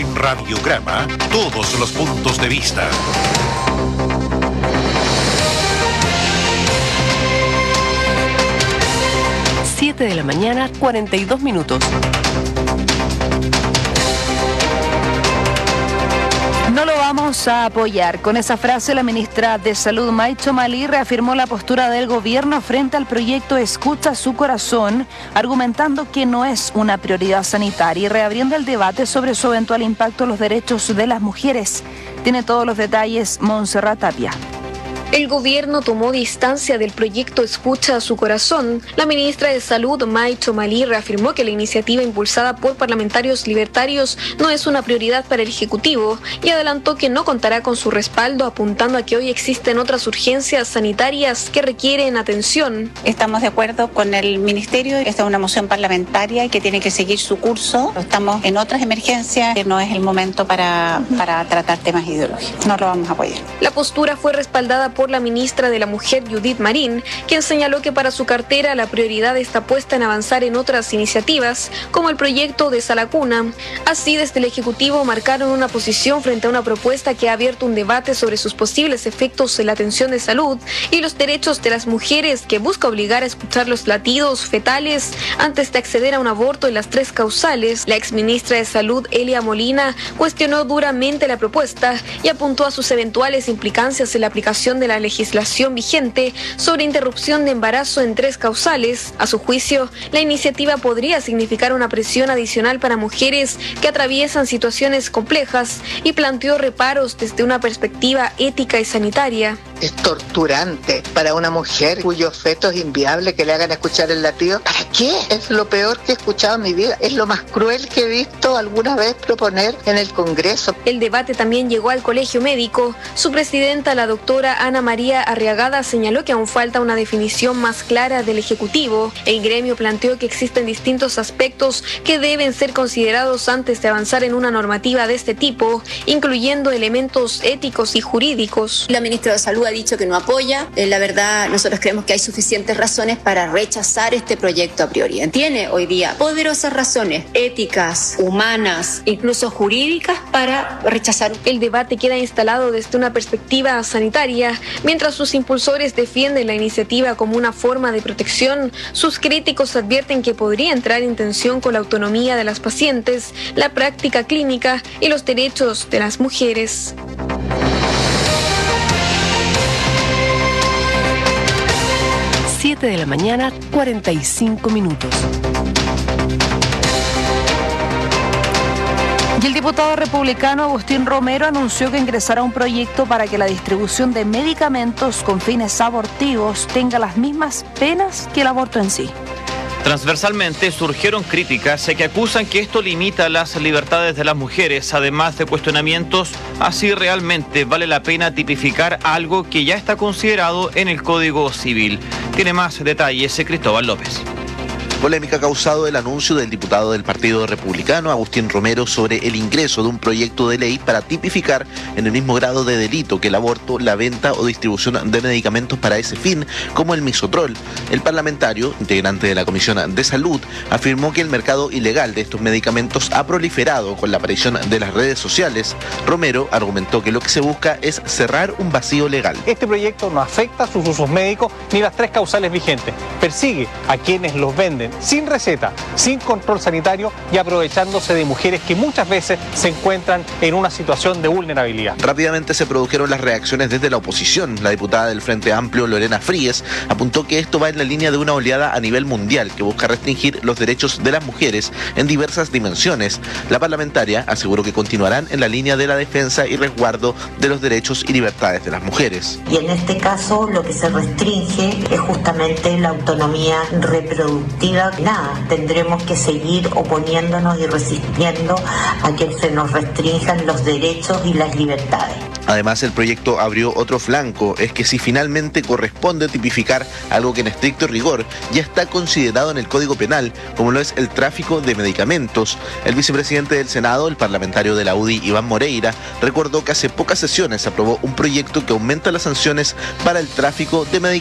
En Radiograma, todos los puntos de vista. De la mañana, 42 minutos. No lo vamos a apoyar. Con esa frase, la ministra de Salud, May Chomali, reafirmó la postura del gobierno frente al proyecto Escucha su Corazón, argumentando que no es una prioridad sanitaria y reabriendo el debate sobre su eventual impacto en los derechos de las mujeres. Tiene todos los detalles Montserrat Tapia. El gobierno tomó distancia del proyecto Escucha a su Corazón. La ministra de Salud, May Chomali, reafirmó que la iniciativa impulsada por parlamentarios libertarios no es una prioridad para el Ejecutivo y adelantó que no contará con su respaldo, apuntando a que hoy existen otras urgencias sanitarias que requieren atención. Estamos de acuerdo con el Ministerio. Esta es una moción parlamentaria que tiene que seguir su curso. Estamos en otras emergencias, que no es el momento para tratar temas ideológicos. No lo vamos a apoyar. La postura fue respaldada por la ministra de la Mujer, Judith Marín, quien señaló que para su cartera la prioridad está puesta en avanzar en otras iniciativas, como el proyecto de Salacuna. Así, desde el Ejecutivo marcaron una posición frente a una propuesta que ha abierto un debate sobre sus posibles efectos en la atención de salud y los derechos de las mujeres, que busca obligar a escuchar los latidos fetales antes de acceder a un aborto en las 3 causales. La exministra de Salud, Elia Molina, cuestionó duramente la propuesta y apuntó a sus eventuales implicancias en la aplicación de la legislación vigente sobre interrupción de embarazo en 3 causales. A su juicio, la iniciativa podría significar una presión adicional para mujeres que atraviesan situaciones complejas y planteó reparos desde una perspectiva ética y sanitaria. Es torturante para una mujer cuyo feto es inviable que le hagan escuchar el latido. ¿Para qué? Es lo peor que he escuchado en mi vida. Es lo más cruel que he visto alguna vez proponer en el Congreso. El debate también llegó al Colegio Médico. Su presidenta, la doctora Ana María Arriagada, señaló que aún falta una definición más clara del Ejecutivo. El gremio planteó que existen distintos aspectos que deben ser considerados antes de avanzar en una normativa de este tipo, incluyendo elementos éticos y jurídicos. La ministra de Salud ha dicho que no apoya. La verdad, nosotros creemos que hay suficientes razones para rechazar este proyecto a priori. Tiene hoy día poderosas razones éticas, humanas, incluso jurídicas para rechazar. El debate queda instalado desde una perspectiva sanitaria. Mientras sus impulsores defienden la iniciativa como una forma de protección, sus críticos advierten que podría entrar en tensión con la autonomía de las pacientes, la práctica clínica y los derechos de las mujeres. De la mañana, 45 minutos. Y el diputado republicano Agustín Romero anunció que ingresará un proyecto para que la distribución de medicamentos con fines abortivos tenga las mismas penas que el aborto en sí. Transversalmente surgieron críticas que acusan que esto limita las libertades de las mujeres, además de cuestionamientos a si realmente vale la pena tipificar algo que ya está considerado en el Código Civil. Tiene más detalles Cristóbal López. Polémica ha causado el anuncio del diputado del Partido Republicano, Agustín Romero, sobre el ingreso de un proyecto de ley para tipificar en el mismo grado de delito que el aborto, la venta o distribución de medicamentos para ese fin, como el misoprol. El parlamentario, integrante de la Comisión de Salud, afirmó que el mercado ilegal de estos medicamentos ha proliferado con la aparición de las redes sociales. Romero argumentó que lo que se busca es cerrar un vacío legal. Este proyecto no afecta a sus usos médicos ni las 3 causales vigentes. Persigue a quienes los venden sin receta, sin control sanitario y aprovechándose de mujeres que muchas veces se encuentran en una situación de vulnerabilidad. Rápidamente se produjeron las reacciones desde la oposición. La diputada del Frente Amplio, Lorena Fríes, apuntó que esto va en la línea de una oleada a nivel mundial que busca restringir los derechos de las mujeres en diversas dimensiones. La parlamentaria aseguró que continuarán en la línea de la defensa y resguardo de los derechos y libertades de las mujeres. Y en este caso lo que se restringe es justamente la autonomía reproductiva. Nada, tendremos que seguir oponiéndonos y resistiendo a que se nos restrinjan los derechos y las libertades. Además, el proyecto abrió otro flanco, es que si finalmente corresponde tipificar algo que en estricto rigor ya está considerado en el Código Penal, como lo es el tráfico de medicamentos, el vicepresidente del Senado, el parlamentario de la UDI, Iván Moreira, recordó que hace pocas sesiones se aprobó un proyecto que aumenta las sanciones para el tráfico de medicamentos.